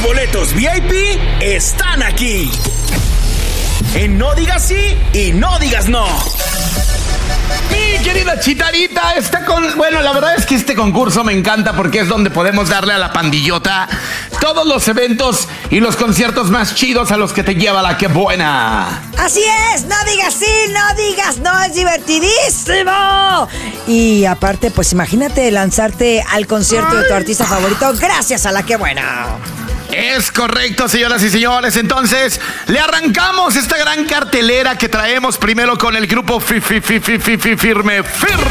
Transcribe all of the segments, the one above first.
boletos VIP están aquí. En No Digas Sí y No Digas No. Mi querida Chitarita, bueno, la verdad es que este concurso me encanta porque es donde podemos darle a la pandillota todos los eventos y los conciertos más chidos a los que te lleva la que buena. Así es, No Digas Sí, No Digas No, es divertidísimo. Y aparte, pues imagínate lanzarte al concierto de tu artista favorito gracias a la que buena. Es correcto, señoras y señores. Entonces, le arrancamos esta gran cartelera que traemos primero con el grupo Firme.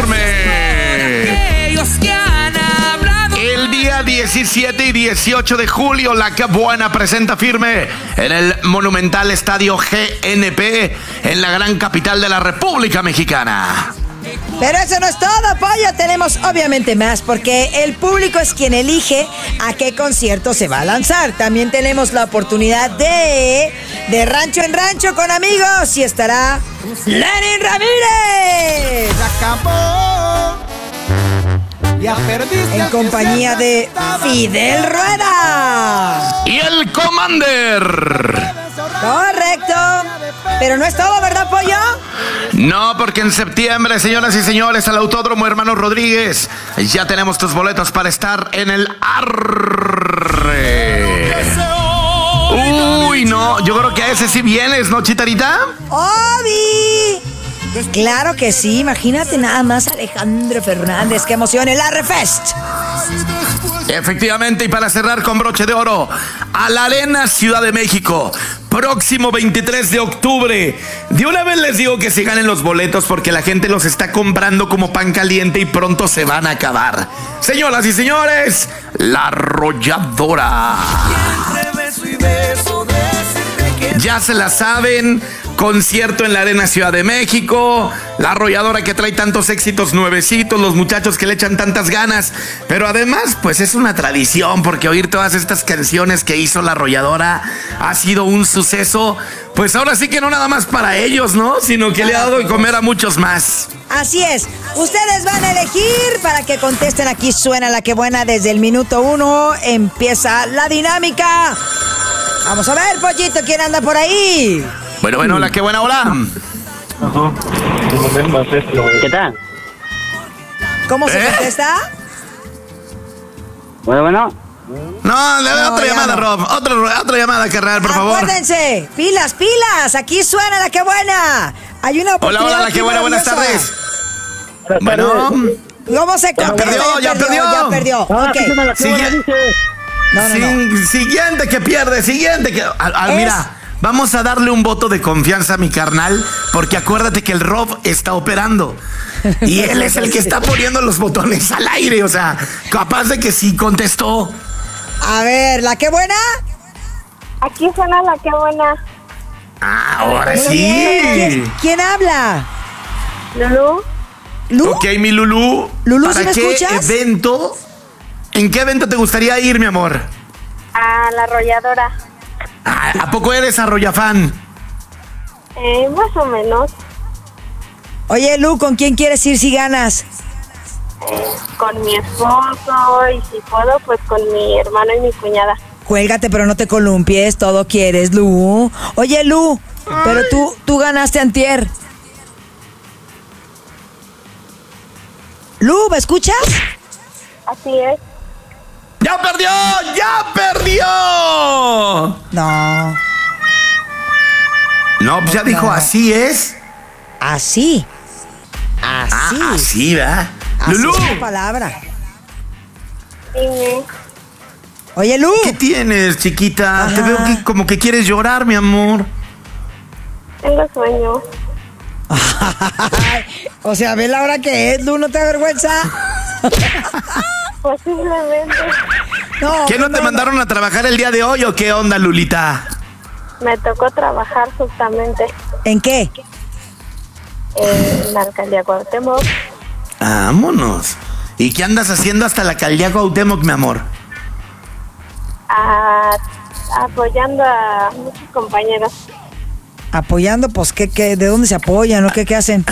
El día 17 y 18 de julio, la que buena presenta Firme en el monumental estadio GNP en la gran capital de la República Mexicana. Pero eso no es todo, pollo. Tenemos obviamente más porque el público es quien elige a qué concierto se va a lanzar. También tenemos la oportunidad de rancho en rancho con amigos y estará Lenin Ramírez. Ya perdiste en compañía de Fidel Rueda. Y el Commander. Correcto. Pero no es todo, ¿verdad, pollo? No, porque en septiembre, señoras y señores, al Autódromo Hermanos Rodríguez, ya tenemos tus boletos para estar en el Arre. Uy, no, yo creo que a ese sí vienes, ¿no, Chitarita? ¡Obi! Claro que sí, imagínate nada más Alejandro Fernández, qué emoción, el Arrefest. Efectivamente, y para cerrar con broche de oro, a la Arena Ciudad de México, próximo 23 de octubre. De una vez les digo que se ganen los boletos porque la gente los está comprando como pan caliente y pronto se van a acabar. Señoras y señores, La Arrolladora. Ya se la saben. Concierto en la Arena Ciudad de México, La Arrolladora que trae tantos éxitos nuevecitos, los muchachos que le echan tantas ganas, pero además pues es una tradición porque oír todas estas canciones que hizo La Arrolladora ha sido un suceso, pues ahora sí que no nada más para ellos, ¿no? Sino que le ha dado de comer a muchos más. Así es, ustedes van a elegir para que contesten. Aquí suena la que buena desde el minuto 1, empieza la dinámica. Vamos a ver, pollito, ¿quién anda por ahí? Bueno, la que buena, hola. ¿Qué tal? ¿Cómo se contesta? Bueno. No, le doy otra llamada, no. Rob. Otra llamada, carnal, por favor. Acuérdense, pilas. Aquí suena la que buena. Hay una oportunidad. Hola, la que buena, buenas tardes. Bueno. ¿Cómo se contesta? Ya perdió. Ok. Siguiente que pierde, mira. Vamos a darle un voto de confianza a mi carnal, porque acuérdate que el Rob está operando. Y él es el que está poniendo los botones al aire, o sea, capaz de que sí contestó. A ver, ¿la que buena? Aquí suena la que buena. Ahora sí. ¿Quién habla? Lulú. ¿Lu? Ok, mi Lulú. Lulú, ¿sí me escuchas? ¿En qué evento te gustaría ir, mi amor? A La Arrolladora. ¿A poco eres arroyafán? Más o menos. Oye, Lu, ¿con quién quieres ir si ganas? Con mi esposo y si puedo, pues con mi hermano y mi cuñada. Cuélgate, pero no te columpies, todo quieres, Lu. Oye, Lu, pero tú ganaste antier. Lu, ¿me escuchas? Así es. ¡Ya perdió! No. No, pues ya dijo, así es. Así, ¿verdad? así Lulú. es la palabra. Dime. Oye, Lu. ¿Qué tienes, chiquita? Ajá. Te veo como que quieres llorar, mi amor. Tengo sueño. O sea, ve la hora que es, Lu, ¿no te avergüenza? Posiblemente. No, ¿Qué no te mandaron a trabajar el día de hoy o qué onda, Lulita? Me tocó trabajar justamente ¿En qué? en la alcaldía Cuauhtémoc. Vámonos. ¿Y qué andas haciendo hasta la alcaldía Cuauhtémoc, mi amor? Apoyando a muchos compañeros. Apoyando, pues, ¿de dónde se apoyan o qué hacen?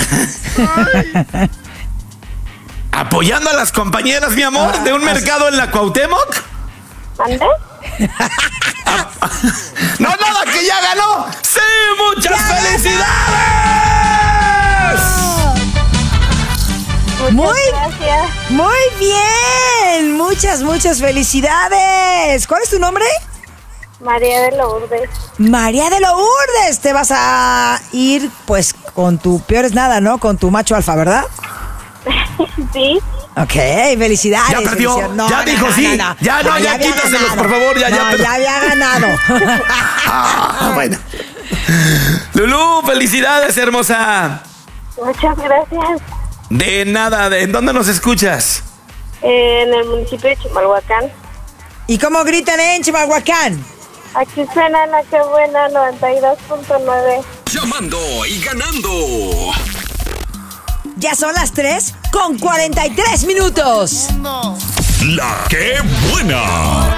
¿Apoyando a las compañeras, mi amor, de un mercado en la Cuauhtémoc? ¿Mande? No, nada, que ya ganó. ¡Sí! ¡Muchas felicidades! Gracias. Muy bien. Muchas felicidades. ¿Cuál es tu nombre? María de Lourdes. María de Lourdes. Te vas a ir, pues, con tu peor es nada, ¿no? Con tu macho alfa, ¿verdad? Sí. Ok, felicidades. Ya perdió. felicidades. No, Ya dijo sí. Ya había quítaselos, ganado. por favor. Ya había ganado. Bueno. Lulú, felicidades, hermosa. Muchas gracias. De nada, ¿en dónde nos escuchas? En el municipio de Chimalhuacán. ¿Y cómo gritan en Chimalhuacán? Aquí suena la que buena 92.9. Llamando y ganando. Ya son las 3:43 minutos. La que buena.